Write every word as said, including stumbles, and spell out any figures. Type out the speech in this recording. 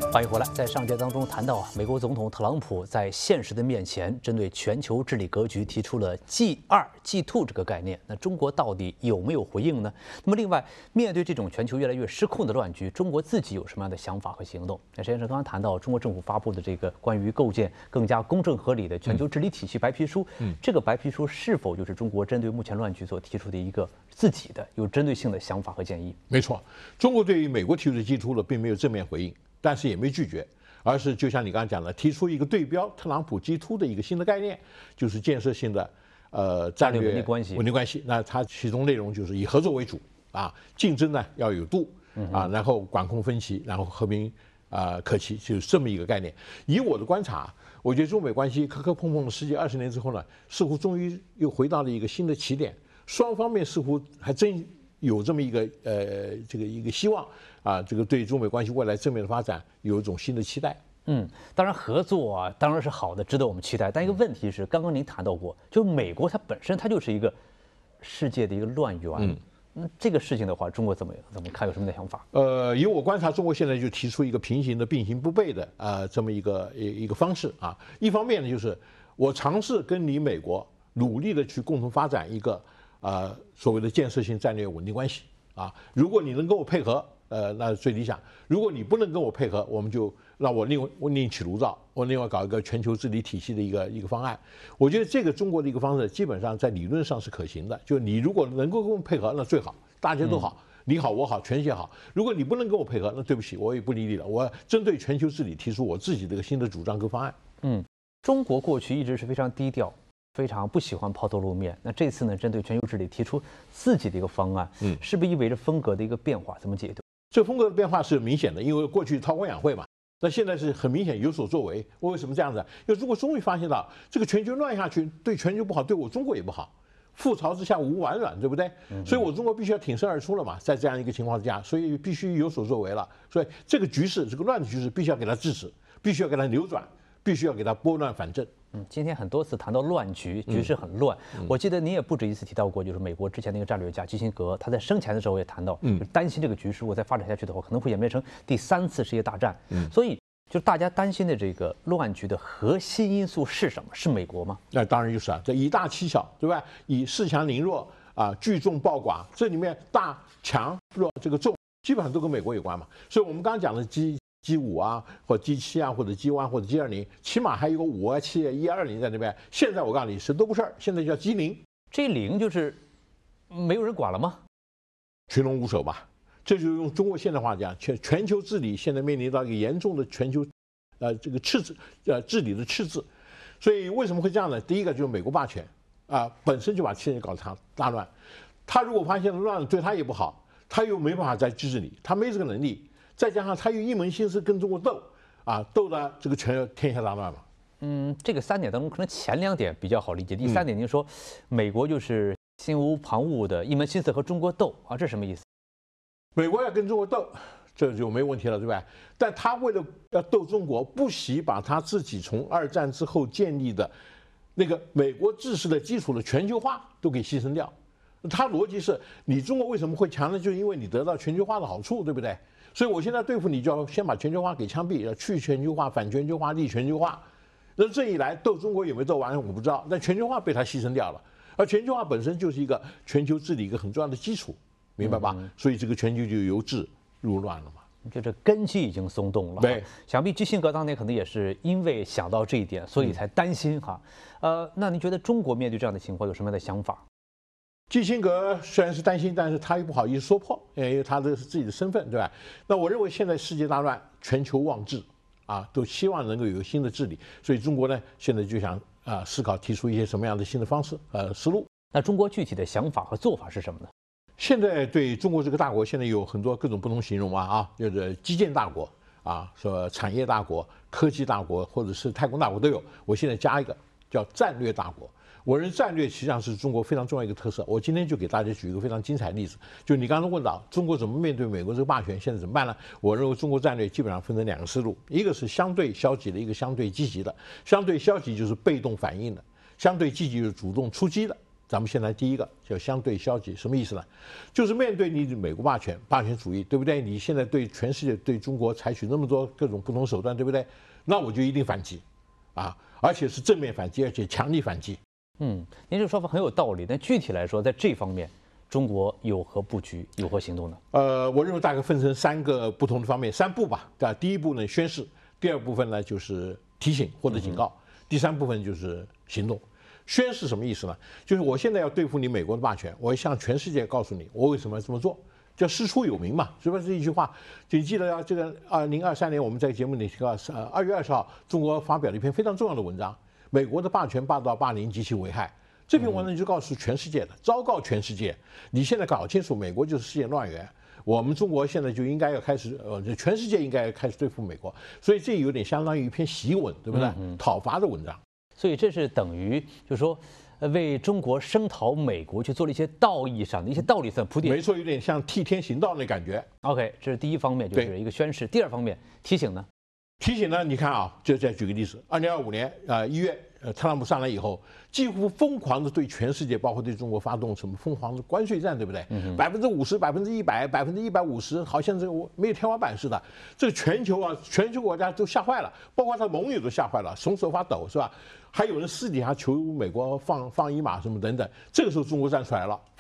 欢迎回来。在上节当中谈到啊，美国总统特朗普在现实的面前，针对全球治理格局提出了 G 二 G 二 这个概念。那中国到底有没有回应呢？那么另外，面对这种全球越来越失控的乱局，中国自己有什么样的想法和行动？那实际上刚刚谈到中国政府发布的这个关于构建更加公正合理的全球治理体系白皮书，嗯，这个白皮书是否就是中国针对目前乱局所提出的一个自己的有针对性的想法和建议？ 没错，中国对于美国提出的 G 二 了，并没有正面回应。但是也没拒绝，而是就像你刚刚讲的，提出一个对标特朗普 G 二 的一个新的概念，就是建设性的呃战略稳定关系。 稳定关系。那它其中内容就是以合作为主啊，竞争呢要有度啊，然后管控分歧，然后和平啊可期，就是这么一个概念。以我的观察，我觉得中美关系磕磕碰碰了十几二十年之后呢，似乎终于又回到了一个新的起点，双方面似乎还真有这么一个呃这个一个希望啊，这个对中美关系未来正面的发展有一种新的期待。 嗯，当然合作啊当然是好的，值得我们期待。但一个问题是，刚刚您谈到过，就是美国它本身它就是一个世界的一个乱源。嗯，那这个事情的话，中国怎么怎么看？有什么的想法？ 呃，以我观察，中国现在就提出一个平行的、并行不悖的啊、呃、这么一个一一个方式啊。一方面呢，就是我尝试跟你美国努力的去共同发展一个。呃，所谓的建设性战略稳定关系啊，如果你能跟我配合，呃，那最理想；如果你不能跟我配合，我们就让我另我另起炉灶，我另外搞一个全球治理体系的一个一个方案。我觉得这个中国的一个方式，基本上在理论上是可行的。就你如果能够跟我配合，那最好，大家都好，嗯、你好我好，全世界好。如果你不能跟我配合，那对不起，我也不理你了。我针对全球治理提出我自己的一个新的主张跟方案。 嗯，中国过去一直是非常低调。非常不喜欢抛头露面。那这次呢，针对全球治理提出自己的一个方案，嗯，是不是意味着风格的一个变化？怎么解读？ 这风格的变化是明显的，因为过去韬光养晦嘛，那现在是很明显有所作为。为什么这样子？因为中国终于发现到这个全球乱下去，对全球不好，对我中国也不好。覆巢之下无完卵，对不对？所以我中国必须要挺身而出了嘛，在这样一个情况之下，所以必须有所作为了。所以这个局势，这个乱的局势，必须要给它制止，必须要给它扭转，必须要给它拨乱反正。 嗯，今天很多次谈到乱局，局势很乱。嗯、我记得你也不止一次提到过，就是美国之前那个战略家基辛格，他在生前的时候也谈到，嗯，担心这个局势如果再发展下去的话，可能会演变成第三次世界大战。嗯，所以就大家担心的这个乱局的核心因素是什么？是美国吗？ 那当然就是啊，这以大欺小，对吧？以恃强凌弱啊，聚众暴寡，这里面大强弱这个众基本上都跟美国有关嘛。所以我们刚刚讲的基。G 五啊，或者 G 七啊，或者 G 一或者 G 二零，起码还有个五啊、七啊、一二零在那边。现在我告诉你，什么都不是，现在叫 G 零。 G 零就是没有人管了吗？ 群龙无首吧，这就是用中国现代话讲，全全球治理现在面临到一个严重的全球，呃，这个赤字，呃，治理的赤字。所以为什么会这样呢？第一个就是美国霸权啊、呃，本身就把现在搞成大乱。他如果发现了乱了，对他也不好，他又没办法再制止你，他没这个能力。再加上他又一门心思跟中国斗，啊，斗的这个全天下大乱嘛。 嗯，这个三点当中，可能前两点比较好理解。第三点，您说、嗯、美国就是心无旁骛的一门心思和中国斗啊，这什么意思？ 美国要跟中国斗，这就没问题了，对吧？但他为了要斗中国，不惜把他自己从二战之后建立的那个美国制式的基础的全球化都给牺牲掉。他逻辑是你中国为什么会强呢？就是因为你得到全球化的好处，对不对？所以我现在对付你，就要先把全球化给枪毙，要去全球化、反全球化、立全球化。那这一来，斗中国有没有斗完，我不知道。但全球化被他牺牲掉了，而全球化本身就是一个全球治理一个很重要的基础，明白吧？嗯、所以这个全球就由治入乱了嘛。 就这根基已经松动了。 对， 想必基辛格当年可能也是因为想到这一点，所以才担心哈。嗯、呃，那您觉得中国面对这样的情况有什么样的想法？ 基辛格虽然是担心，但是他又不好意思说破，因为他这是自己的身份，对吧？那我认为现在世界大乱，全球忘治，啊，都希望能够有一个新的治理，所以中国呢，现在就想啊思考提出一些什么样的新的方式，呃，思路。 那中国具体的想法和做法是什么呢？ 现在对中国这个大国，现在有很多各种不同形容啊啊，就是基建大国啊，说产业大国、科技大国，或者是太空大国都有。我现在加一个叫战略大国。我认为战略实际上是中国非常重要一个特色。我今天就给大家举一个非常精彩的例子，就你刚刚问到中国怎么面对美国这个霸权，现在怎么办呢？我认为中国战略基本上分成两个思路，一个是相对消极的，一个相对积极的。相对消极就是被动反应的，相对积极就是主动出击的。 咱们先来第一个叫相对消极，什么意思呢？就是面对你美国霸权、霸权主义，对不对？你现在对全世界、对中国采取那么多各种不同手段，对不对？那我就一定反击，啊，而且是正面反击，而且强力反击。 嗯，您这个说法很有道理。但具体来说，在这方面，中国有何布局、有何行动呢？ 呃，我认为大概分成三个不同的方面，三步吧。对吧？第一步呢，宣示；第二部分呢，就是提醒或者警告；第三部分就是行动。宣示什么意思呢？就是我现在要对付你美国的霸权，我要向全世界告诉你，我为什么要这么做，叫师出有名嘛，是不是这一句话？就你记得啊，这个二零二三年我们在节目里提到，呃，二月二十号，中国发表了一篇非常重要的文章，《美国的霸权、霸道、霸凌及其危害》。这篇文章就告诉全世界的，昭告全世界，你现在搞清楚，美国就是世界乱源，我们中国现在就应该要开始，呃，全世界应该要开始对付美国，所以这有点相当于一篇檄文，对不对？讨伐的文章。 所以这是等于就是说，呃，为中国声讨美国去做了一些道义上的一些道理上铺垫。 没错，有点像替天行道那感觉。 OK， 这是第一方面，就是一个宣示。第二方面，提醒呢？ 提醒呢？你看啊，就再举个例子，二零二五年啊一月，呃，特朗普上来以后，几乎疯狂的对全世界，包括对中国发动什么疯狂的关税战，对不对？百分之五十、百分之一百、百分之一百五十，好像这个没有天花板似的。这个全球啊，全球国家都吓坏了，包括他盟友都吓坏了，手手发抖，是吧？还有人私底下求美国放放一马什么等等。这个时候中国站出来了。